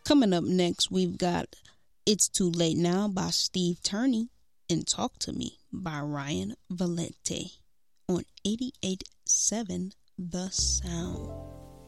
Coming up next, we've got It's Too Late Now by Steve Turney and Talk to Me by Ryan Valente on 88.7 The Sound.